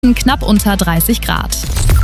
knapp unter 30 Grad.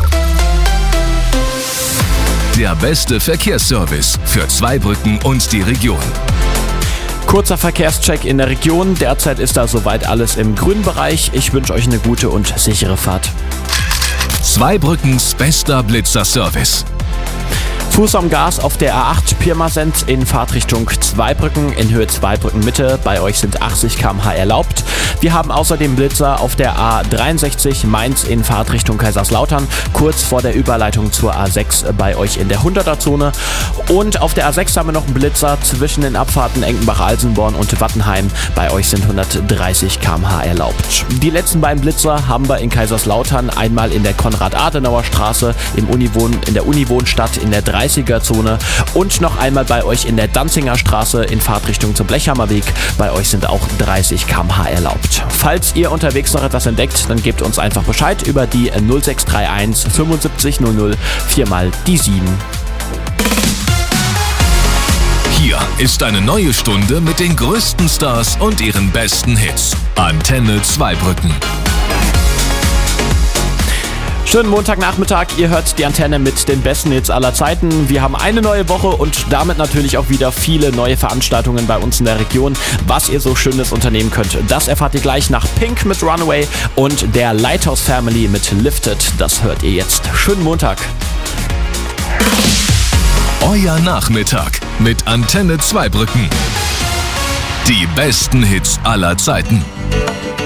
Der beste Verkehrsservice für Zweibrücken und die Region. Kurzer Verkehrscheck in der Region. Derzeit ist da soweit alles im grünen Bereich. Ich wünsche euch eine gute und sichere Fahrt. Zweibrückens bester Blitzer-Service. Fuß am Gas auf der A8 Pirmasens in Fahrtrichtung Zweibrücken in Höhe Zweibrücken Mitte. Bei euch sind 80 km/h erlaubt. Wir haben außerdem Blitzer auf der A63 Mainz in Fahrtrichtung Kaiserslautern, kurz vor der Überleitung zur A6 bei euch in der 100er-Zone. Und auf der A6 haben wir noch einen Blitzer zwischen den Abfahrten Enkenbach-Alsenborn und Wattenheim. Bei euch sind 130 km/h erlaubt. Die letzten beiden Blitzer haben wir in Kaiserslautern, einmal in der Konrad-Adenauer-Straße in der Uniwohnstadt in der 30er-Zone und noch einmal bei euch in der Danziger Straße in Fahrtrichtung zum Blechhammerweg. Bei euch sind auch 30 km/h erlaubt. Falls ihr unterwegs noch etwas entdeckt, dann gebt uns einfach Bescheid über die 0631 75 00 4 die 7. Hier ist eine neue Stunde mit den größten Stars und ihren besten Hits. Antenne Zweibrücken. Schönen Montagnachmittag, ihr hört die Antenne mit den besten Hits aller Zeiten. Wir haben eine neue Woche und damit natürlich auch wieder viele neue Veranstaltungen bei uns in der Region. Was ihr so Schönes unternehmen könnt, das erfahrt ihr gleich nach Pink mit Runaway und der Lighthouse Family mit Lifted. Das hört ihr jetzt. Schönen Montag. Euer Nachmittag mit Antenne Zweibrücken. Die besten Hits aller Zeiten.